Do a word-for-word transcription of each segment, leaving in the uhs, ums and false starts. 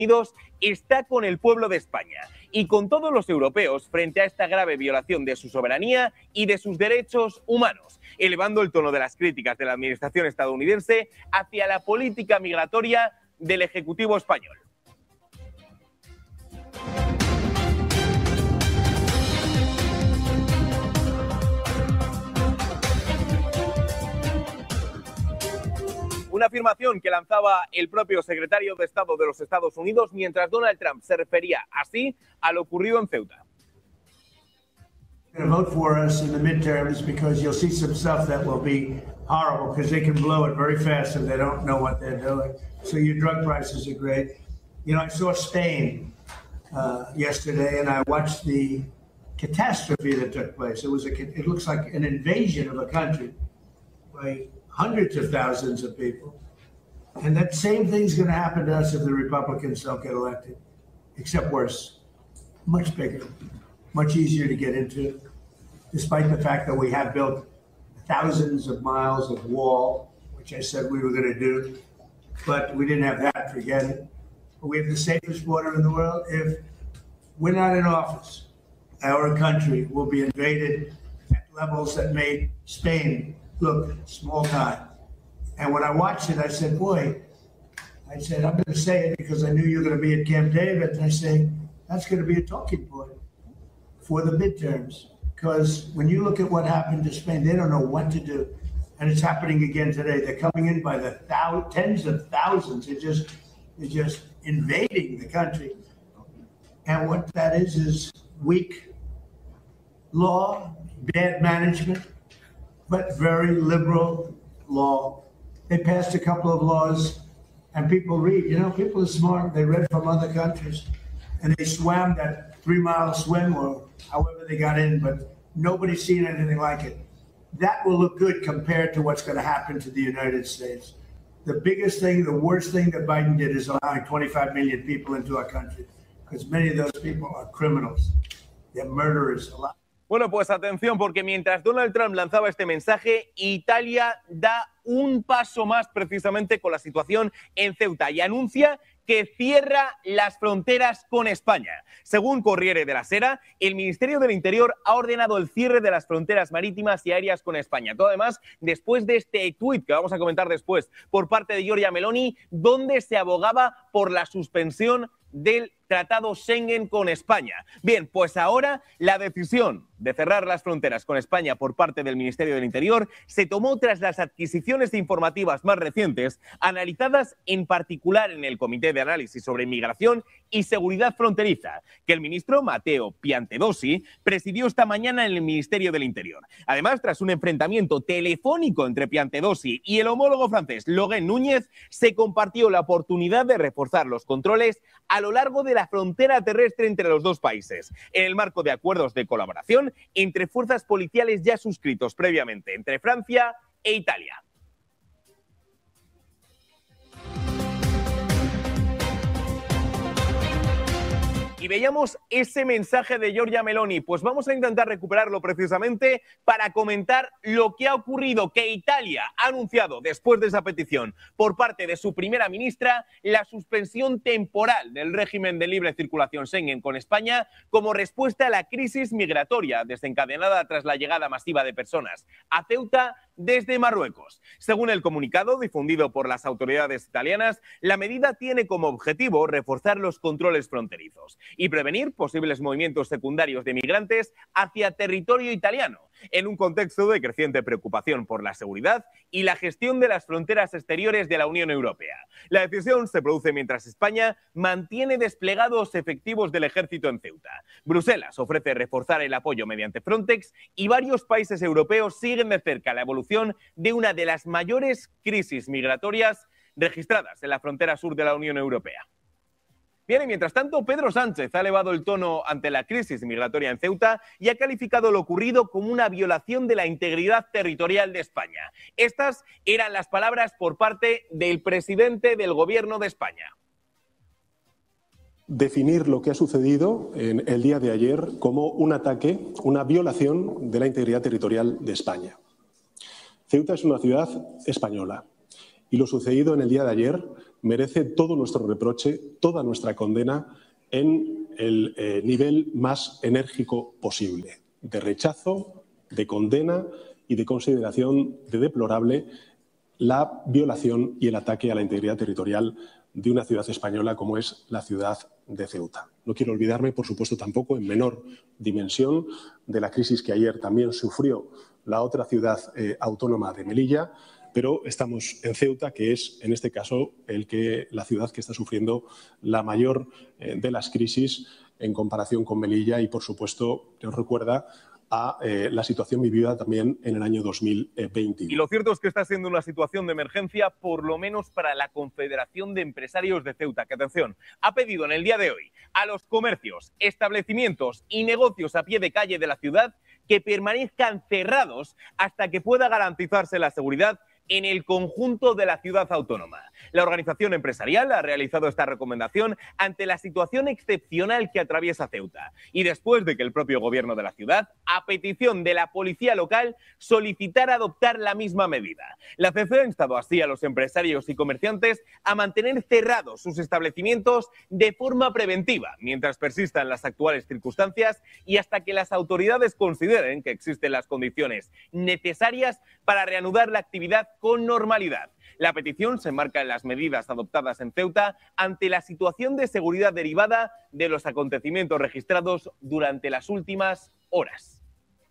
Unidos está con el pueblo de España y con todos los europeos frente a esta grave violación de su soberanía y de sus derechos humanos, elevando el tono de las críticas de la administración estadounidense hacia la política migratoria del Ejecutivo español. Una afirmación que lanzaba el propio secretario de Estado de los Estados Unidos mientras Donald Trump se refería así a lo ocurrido en Ceuta. Vote for us in the midterms because you'll see some stuff that will be horrible because they can blow it very fast if they don't know what they're doing. So your drug prices are great. You know, I saw Spain uh, yesterday and I watched the catastrophe that took place. It was a, it looks like an invasion of a country by hundreds of thousands of people. And that same thing's going to happen to us if the Republicans don't get elected, except worse, much bigger, much easier to get into, despite the fact that we have built thousands of miles of wall, which I said we were going to do, but we didn't have that, forget it. But we have the safest border in the world. If we're not in office, our country will be invaded at levels that made Spain look small time. And when I watched it, I said, boy, I said, I'm going to say it because I knew you were going to be at Camp David. And I say, that's going to be a talking point for the midterms. Because when you look at what happened to Spain, they don't know what to do. And it's happening again today. They're coming in by the thou tens of thousands. They're just, they're just invading the country. And what that is, is weak law, bad management, but very liberal law. They passed a couple of laws, and people read. You know, people are smart. They read from other countries, and they swam that three-mile swim or however they got in, but nobody's seen anything like it. That will look good compared to what's going to happen to the United States. The biggest thing, the worst thing that Biden did is allowing twenty-five million people into our country, because many of those people are criminals. They're murderers. A lot. Bueno, pues atención, porque mientras Donald Trump lanzaba este mensaje, Italia da un paso más precisamente con la situación en Ceuta y anuncia que cierra las fronteras con España. Según Corriere della Sera, el Ministerio del Interior ha ordenado el cierre de las fronteras marítimas y aéreas con España. Todo además después de este tuit que vamos a comentar después por parte de Giorgia Meloni, donde se abogaba por la suspensión del Tratado Schengen con España. Bien, pues ahora la decisión de cerrar las fronteras con España por parte del Ministerio del Interior se tomó tras las adquisiciones informativas más recientes, analizadas en particular en el Comité de Análisis sobre Inmigración y Seguridad Fronteriza, que el ministro Matteo Piantedosi presidió esta mañana en el Ministerio del Interior. Además, tras un enfrentamiento telefónico entre Piantedosi y el homólogo francés Laurent Núñez, se compartió la oportunidad de reforzar los controles a lo largo de la frontera terrestre entre los dos países, en el marco de acuerdos de colaboración entre fuerzas policiales ya suscritos previamente entre Francia e Italia. Y veíamos ese mensaje de Giorgia Meloni, pues vamos a intentar recuperarlo precisamente para comentar lo que ha ocurrido, que Italia ha anunciado después de esa petición por parte de su primera ministra la suspensión temporal del régimen de libre circulación Schengen con España como respuesta a la crisis migratoria desencadenada tras la llegada masiva de personas a Ceuta desde Marruecos. Según el comunicado difundido por las autoridades italianas, la medida tiene como objetivo reforzar los controles fronterizos y prevenir posibles movimientos secundarios de migrantes hacia territorio italiano, en un contexto de creciente preocupación por la seguridad y la gestión de las fronteras exteriores de la Unión Europea. La decisión se produce mientras España mantiene desplegados efectivos del ejército en Ceuta. Bruselas ofrece reforzar el apoyo mediante Frontex y varios países europeos siguen de cerca la evolución de una de las mayores crisis migratorias registradas en la frontera sur de la Unión Europea. Bien, y mientras tanto, Pedro Sánchez ha elevado el tono ante la crisis migratoria en Ceuta y ha calificado lo ocurrido como una violación de la integridad territorial de España. Estas eran las palabras por parte del presidente del Gobierno de España. Definir lo que ha sucedido en el día de ayer como un ataque, una violación de la integridad territorial de España. Ceuta es una ciudad española y lo sucedido en el día de ayer merece todo nuestro reproche, toda nuestra condena en el eh, nivel más enérgico posible, de rechazo, de condena y de consideración de deplorable la violación y el ataque a la integridad territorial de una ciudad española como es la ciudad de Ceuta. No quiero olvidarme, por supuesto, tampoco en menor dimensión de la crisis que ayer también sufrió la otra ciudad eh, autónoma de Melilla, pero estamos en Ceuta, que es, en este caso, el que, la ciudad que está sufriendo la mayor eh, de las crisis en comparación con Melilla y, por supuesto, nos recuerda a eh, la situación vivida también en el año dos mil veinte. Y lo cierto es que está siendo una situación de emergencia, por lo menos para la Confederación de Empresarios de Ceuta, que, atención, ha pedido en el día de hoy a los comercios, establecimientos y negocios a pie de calle de la ciudad que permanezcan cerrados hasta que pueda garantizarse la seguridad en el conjunto de la ciudad autónoma. La organización empresarial ha realizado esta recomendación ante la situación excepcional que atraviesa Ceuta y después de que el propio gobierno de la ciudad, a petición de la policía local, solicitara adoptar la misma medida. La C C ha instado así a los empresarios y comerciantes a mantener cerrados sus establecimientos de forma preventiva mientras persistan las actuales circunstancias y hasta que las autoridades consideren que existen las condiciones necesarias para reanudar la actividad con normalidad. La petición se enmarca en las medidas adoptadas en Ceuta ante la situación de seguridad derivada de los acontecimientos registrados durante las últimas horas.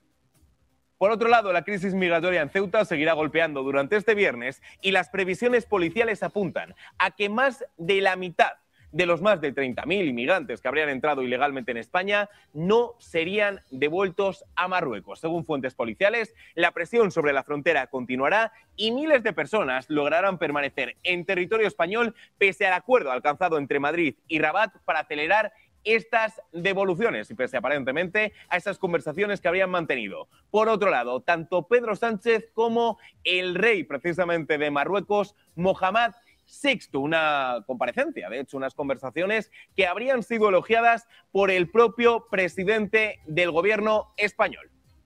Por otro lado, la crisis migratoria en Ceuta seguirá golpeando durante este viernes y las previsiones policiales apuntan a que más de la mitad de los más de treinta mil inmigrantes que habrían entrado ilegalmente en España no serían devueltos a Marruecos. Según fuentes policiales, la presión sobre la frontera continuará y miles de personas lograrán permanecer en territorio español pese al acuerdo alcanzado entre Madrid y Rabat para acelerar estas devoluciones y pese aparentemente a esas conversaciones que habrían mantenido. Por otro lado, tanto Pedro Sánchez como el rey precisamente de Marruecos, Mohamed Sexto, una comparecencia, de hecho, unas conversaciones que habrían sido elogiadas por el propio presidente del gobierno español.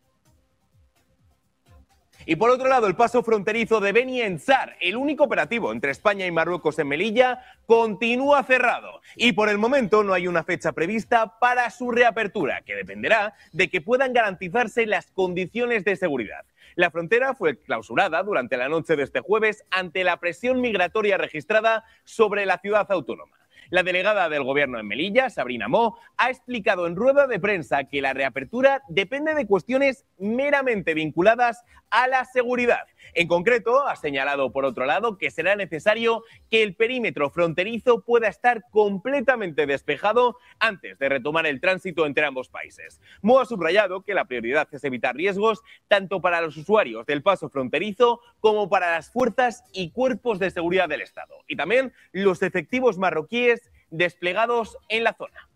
Y por otro lado, el paso fronterizo de Beni Ensar, el único operativo entre España y Marruecos en Melilla, continúa cerrado. Y por el momento no hay una fecha prevista para su reapertura, que dependerá de que puedan garantizarse las condiciones de seguridad. La frontera fue clausurada durante la noche de este jueves ante la presión migratoria registrada sobre la ciudad autónoma. La delegada del gobierno en Melilla, Sabrina Mo, ha explicado en rueda de prensa que la reapertura depende de cuestiones meramente vinculadas a la seguridad. En concreto, ha señalado por otro lado que será necesario que el perímetro fronterizo pueda estar completamente despejado antes de retomar el tránsito entre ambos países. Mo ha subrayado que la prioridad es evitar riesgos tanto para los usuarios del paso fronterizo como para las fuerzas y cuerpos de seguridad del Estado y también los efectivos marroquíes desplegados en la zona.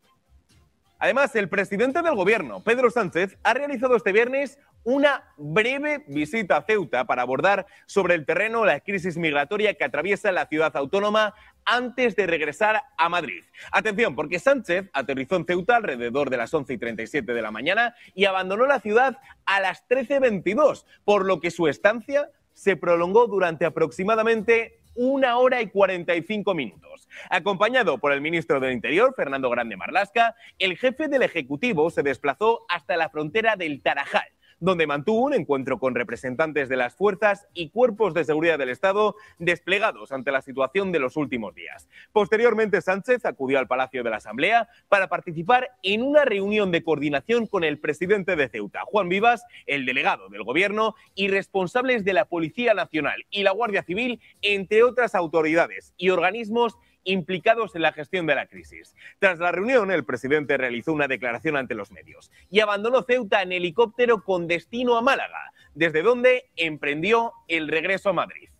Además, el presidente del gobierno, Pedro Sánchez, ha realizado este viernes una breve visita a Ceuta para abordar sobre el terreno la crisis migratoria que atraviesa la ciudad autónoma antes de regresar a Madrid. Atención, porque Sánchez aterrizó en Ceuta alrededor de las once y treinta y siete de la mañana y abandonó la ciudad a las trece veintidós, por lo que su estancia se prolongó durante aproximadamente una hora y cuarenta y cinco minutos. Acompañado por el ministro del Interior, Fernando Grande Marlaska, el jefe del Ejecutivo se desplazó hasta la frontera del Tarajal, donde mantuvo un encuentro con representantes de las fuerzas y cuerpos de seguridad del Estado desplegados ante la situación de los últimos días. Posteriormente, Sánchez acudió al Palacio de la Asamblea para participar en una reunión de coordinación con el presidente de Ceuta, Juan Vivas, el delegado del Gobierno y responsables de la Policía Nacional y la Guardia Civil, entre otras autoridades y organismos implicados en la gestión de la crisis. Tras la reunión, el presidente realizó una declaración ante los medios y abandonó Ceuta en helicóptero con destino a Málaga, desde donde emprendió el regreso a Madrid.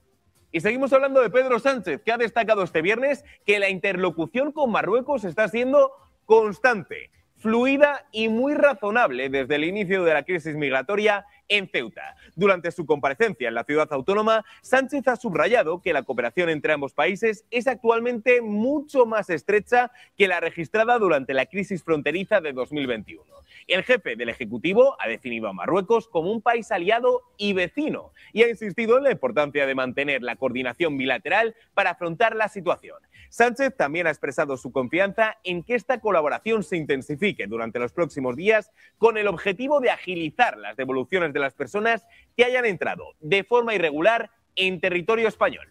Y seguimos hablando de Pedro Sánchez, que ha destacado este viernes que la interlocución con Marruecos está siendo constante, fluida y muy razonable desde el inicio de la crisis migratoria en Ceuta. Durante su comparecencia en la ciudad autónoma, Sánchez ha subrayado que la cooperación entre ambos países es actualmente mucho más estrecha que la registrada durante la crisis fronteriza de dos mil veintiuno. El jefe del Ejecutivo ha definido a Marruecos como un país aliado y vecino y ha insistido en la importancia de mantener la coordinación bilateral para afrontar la situación. Sánchez también ha expresado su confianza en que esta colaboración se intensifique durante los próximos días con el objetivo de agilizar las devoluciones de las personas que hayan entrado de forma irregular en territorio español.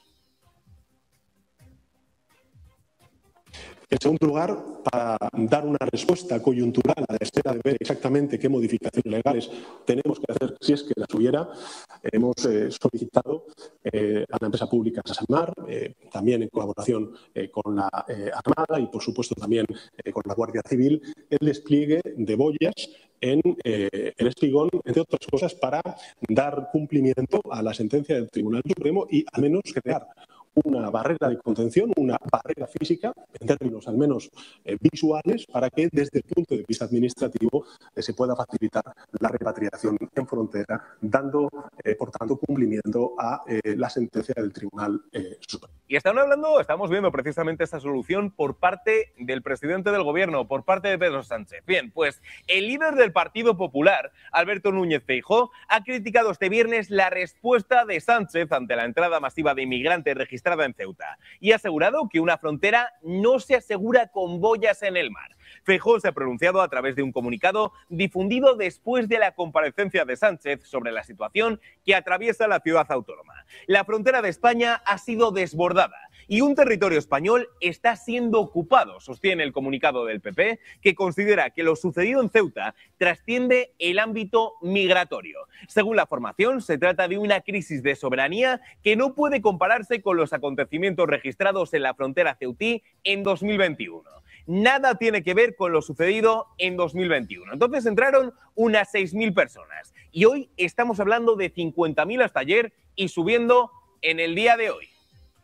En segundo lugar, para dar una respuesta coyuntural a la espera de ver exactamente qué modificaciones legales tenemos que hacer, si es que las hubiera, hemos eh, solicitado eh, a la empresa pública Sasemar, eh, también en colaboración eh, con la eh, Armada y, por supuesto, también eh, con la Guardia Civil, el despliegue de boyas en eh, el Espigón, entre otras cosas, para dar cumplimiento a la sentencia del Tribunal Supremo y al menos crear una barrera de contención, una barrera física, en términos al menos eh, visuales, para que desde el punto de vista administrativo eh, se pueda facilitar la repatriación en frontera, dando, eh, por tanto, cumplimiento a eh, la sentencia del Tribunal eh, Supremo. Y están hablando, estamos viendo precisamente esta solución por parte del presidente del Gobierno, por parte de Pedro Sánchez. Bien, pues el líder del Partido Popular, Alberto Núñez Feijóo, ha criticado este viernes la respuesta de Sánchez ante la entrada masiva de inmigrantes registrados en Ceuta y ha asegurado que una frontera no se asegura con boyas en el mar. Feijóo se ha pronunciado a través de un comunicado difundido después de la comparecencia de Sánchez sobre la situación que atraviesa la ciudad autónoma. La frontera de España ha sido desbordada y un territorio español está siendo ocupado, sostiene el comunicado del P P, que considera que lo sucedido en Ceuta trasciende el ámbito migratorio. Según la formación, se trata de una crisis de soberanía que no puede compararse con los acontecimientos registrados en la frontera ceutí en dos mil veintiuno. Nada tiene que ver con lo sucedido en dos mil veintiuno. Entonces entraron unas seis mil personas y hoy estamos hablando de cincuenta mil hasta ayer y subiendo en el día de hoy.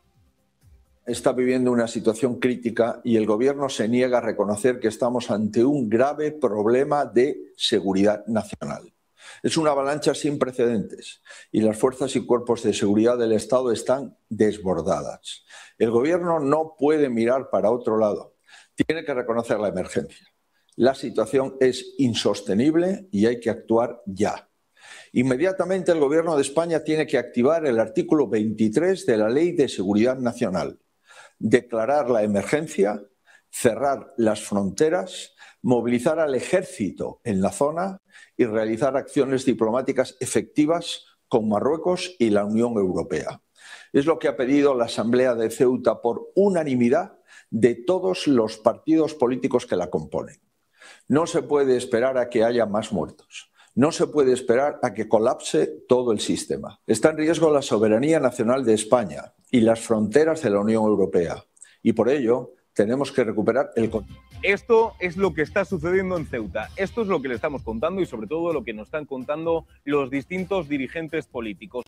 Está viviendo una situación crítica y el Gobierno se niega a reconocer que estamos ante un grave problema de seguridad nacional. Es una avalancha sin precedentes y las fuerzas y cuerpos de seguridad del Estado están desbordadas. El Gobierno no puede mirar para otro lado. Tiene que reconocer la emergencia. La situación es insostenible y hay que actuar ya. Inmediatamente el Gobierno de España tiene que activar el artículo veintitrés de la Ley de Seguridad Nacional, declarar la emergencia, cerrar las fronteras, movilizar al ejército en la zona y realizar acciones diplomáticas efectivas con Marruecos y la Unión Europea. Es lo que ha pedido la Asamblea de Ceuta por unanimidad de todos los partidos políticos que la componen. No se puede esperar a que haya más muertos. No se puede esperar a que colapse todo el sistema. Está en riesgo la soberanía nacional de España y las fronteras de la Unión Europea. Y por ello tenemos que recuperar el control. Esto es lo que está sucediendo en Ceuta. Esto es lo que le estamos contando y sobre todo lo que nos están contando los distintos dirigentes políticos.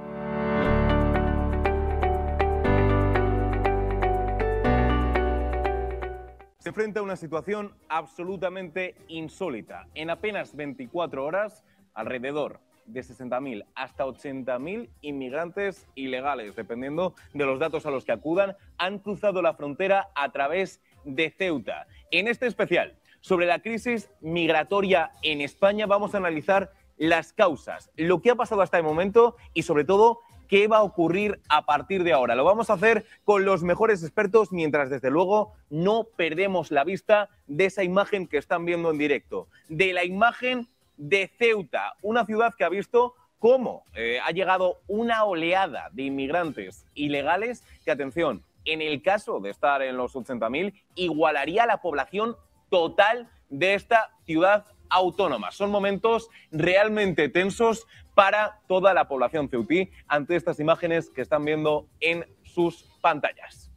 Se enfrenta a una situación absolutamente insólita. En apenas veinticuatro horas, alrededor de sesenta mil hasta ochenta mil inmigrantes ilegales, dependiendo de los datos a los que acudan, han cruzado la frontera a través de Ceuta. En este especial, sobre la crisis migratoria en España, vamos a analizar las causas, lo que ha pasado hasta el momento y, sobre todo, qué va a ocurrir a partir de ahora. Lo vamos a hacer con los mejores expertos, mientras, desde luego, no perdemos la vista de esa imagen que están viendo en directo, de la imagen de Ceuta, una ciudad que ha visto cómo eh, ha llegado una oleada de inmigrantes ilegales que, atención, en el caso de estar en los ochenta mil, igualaría la población total de esta ciudad autónoma. Son momentos realmente tensos para toda la población ceutí ante estas imágenes que están viendo en sus pantallas.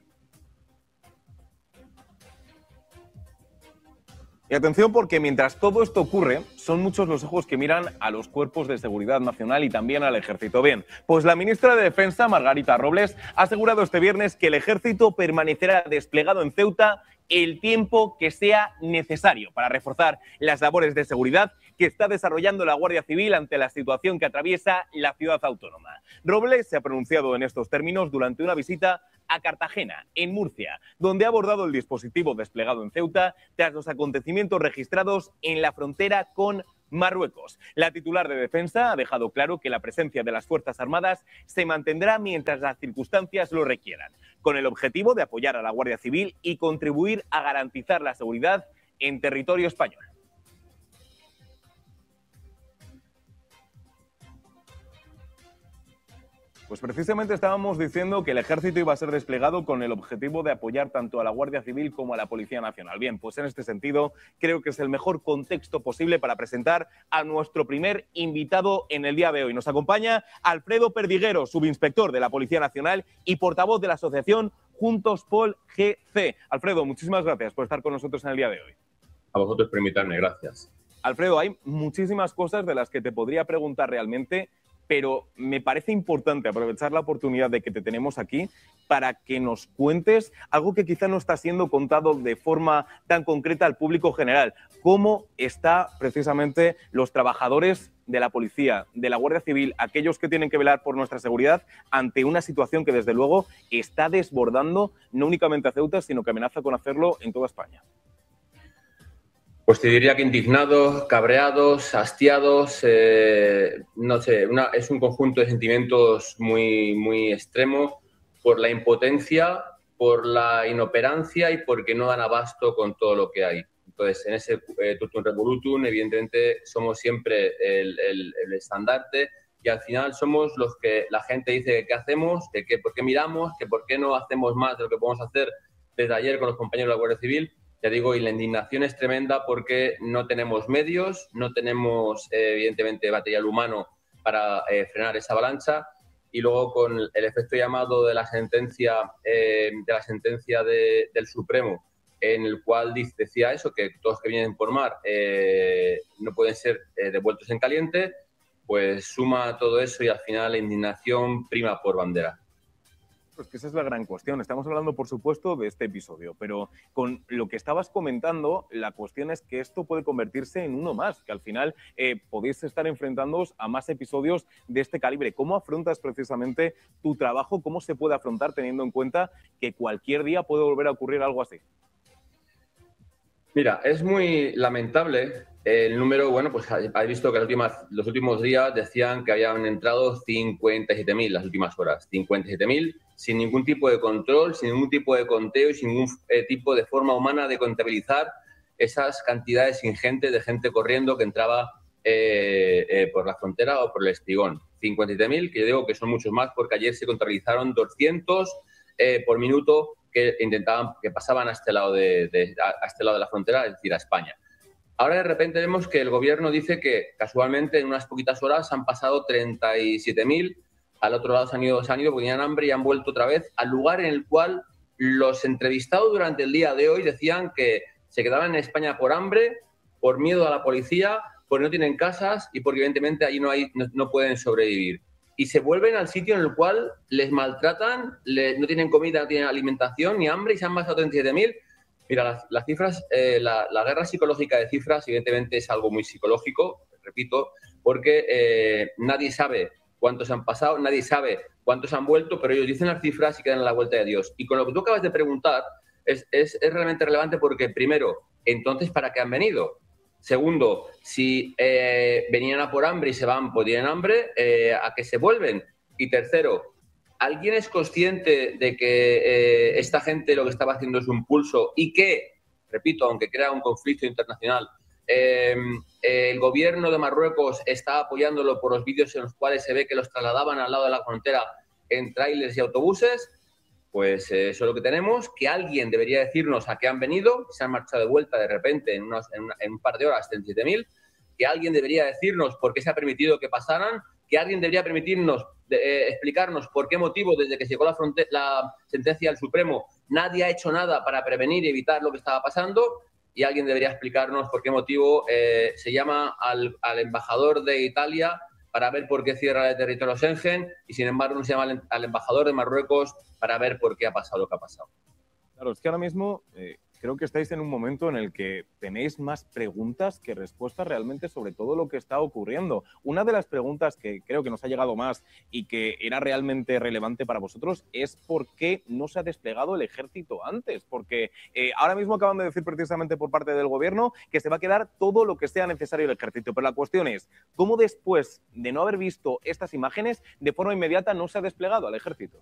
Y atención, porque mientras todo esto ocurre, son muchos los ojos que miran a los cuerpos de seguridad nacional y también al ejército. Bien, pues la ministra de Defensa, Margarita Robles, ha asegurado este viernes que el ejército permanecerá desplegado en Ceuta el tiempo que sea necesario para reforzar las labores de seguridad que está desarrollando la Guardia Civil ante la situación que atraviesa la ciudad autónoma. Robles se ha pronunciado en estos términos durante una visita a Cartagena, en Murcia, donde ha abordado el dispositivo desplegado en Ceuta tras los acontecimientos registrados en la frontera con Marruecos. La titular de Defensa ha dejado claro que la presencia de las Fuerzas Armadas se mantendrá mientras las circunstancias lo requieran, con el objetivo de apoyar a la Guardia Civil y contribuir a garantizar la seguridad en territorio español. Pues precisamente estábamos diciendo que el ejército iba a ser desplegado con el objetivo de apoyar tanto a la Guardia Civil como a la Policía Nacional. Bien, pues en este sentido creo que es el mejor contexto posible para presentar a nuestro primer invitado en el día de hoy. Nos acompaña Alfredo Perdiguero, subinspector de la Policía Nacional y portavoz de la asociación Juntos Pol G C. Alfredo, muchísimas gracias por estar con nosotros en el día de hoy. A vosotros por invitarme, gracias. Alfredo, hay muchísimas cosas de las que te podría preguntar realmente, pero me parece importante aprovechar la oportunidad de que te tenemos aquí para que nos cuentes algo que quizá no está siendo contado de forma tan concreta al público general. ¿Cómo están precisamente los trabajadores de la policía, de la Guardia Civil, aquellos que tienen que velar por nuestra seguridad ante una situación que desde luego está desbordando no únicamente a Ceuta, sino que amenaza con hacerlo en toda España? Pues te diría que indignados, cabreados, hastiados, eh, no sé, una, es un conjunto de sentimientos muy, muy extremos por la impotencia, por la inoperancia y porque no dan abasto con todo lo que hay. Entonces, en ese eh, totum revolutum, evidentemente, somos siempre el, el, el estandarte y al final somos los que la gente dice que qué hacemos, que, que por qué miramos, que por qué no hacemos más de lo que podemos hacer desde ayer con los compañeros de la Guardia Civil. Ya digo, y la indignación es tremenda porque no tenemos medios, no tenemos, eh, evidentemente, material humano para eh, frenar esa avalancha y luego con el efecto llamado de la sentencia, eh, de la sentencia de, del Supremo, en el cual dice, decía eso, que todos que vienen por mar eh, no pueden ser eh, devueltos en caliente, pues suma todo eso y al final la indignación prima por bandera. Pues que esa es la gran cuestión. Estamos hablando, por supuesto, de este episodio, pero con lo que estabas comentando, la cuestión es que esto puede convertirse en uno más, que al final eh, podéis estar enfrentándoos a más episodios de este calibre. ¿Cómo afrontas precisamente tu trabajo? ¿Cómo se puede afrontar teniendo en cuenta que cualquier día puede volver a ocurrir algo así? Mira, es muy lamentable el número. Bueno, pues has visto que las últimas, los últimos días decían que habían entrado cincuenta y siete mil las últimas horas. cincuenta y siete mil sin ningún tipo de control, sin ningún tipo de conteo y sin ningún eh, tipo de forma humana de contabilizar esas cantidades ingentes de gente corriendo que entraba eh, eh, por la frontera o por el Espigón. cincuenta y siete mil, que yo digo que son muchos más porque ayer se contabilizaron doscientos eh, por minuto que intentaban, que pasaban a este lado de, de, a este lado de la frontera, es decir, a España. Ahora de repente vemos que el gobierno dice que casualmente en unas poquitas horas han pasado treinta y siete mil, al otro lado se han ido, se han ido porque tenían hambre y han vuelto otra vez al lugar en el cual los entrevistados durante el día de hoy decían que se quedaban en España por hambre, por miedo a la policía, porque no tienen casas y porque evidentemente allí no, hay, no, no pueden sobrevivir. Y se vuelven al sitio en el cual les maltratan, les, no tienen comida, no tienen alimentación ni hambre y se han pasado treinta y siete mil. Mira, las, las cifras, eh, la, la guerra psicológica de cifras evidentemente es algo muy psicológico, repito, porque eh, nadie sabe cuántos han pasado, nadie sabe cuántos han vuelto, pero ellos dicen las cifras y quedan a la vuelta de Dios. Y con lo que tú acabas de preguntar es, es, es realmente relevante porque, primero, entonces, ¿para qué han venido? Segundo, si eh, venían a por hambre y se van, pues tienen hambre, eh, ¿a qué se vuelven? Y tercero, ¿alguien es consciente de que eh, esta gente lo que estaba haciendo es un pulso y que, repito, aunque crea un conflicto internacional, eh, el gobierno de Marruecos está apoyándolo por los vídeos en los cuales se ve que los trasladaban al lado de la frontera en tráilers y autobuses? Pues eh, eso es lo que tenemos, que alguien debería decirnos a qué han venido, se han marchado de vuelta de repente en, unas, en, una, en un par de horas treinta y siete mil, que alguien debería decirnos por qué se ha permitido que pasaran, que alguien debería permitirnos, de, eh, explicarnos por qué motivo desde que llegó la, la sentencia del Supremo nadie ha hecho nada para prevenir y evitar lo que estaba pasando, y alguien debería explicarnos por qué motivo eh, se llama al, al embajador de Italia para ver por qué cierra el territorio Schengen y, sin embargo, no se llama al, al embajador de Marruecos para ver por qué ha pasado lo que ha pasado. Claro, es que ahora mismo eh, creo que estáis en un momento en el que tenéis más preguntas que respuestas realmente sobre todo lo que está ocurriendo. Una de las preguntas que creo que nos ha llegado más y que era realmente relevante para vosotros es por qué no se ha desplegado el ejército antes, porque eh, ahora mismo acaban de decir precisamente por parte del gobierno que se va a quedar todo lo que sea necesario el ejército, pero la cuestión es, ¿cómo después de no haber visto estas imágenes, de forma inmediata no se ha desplegado al ejército?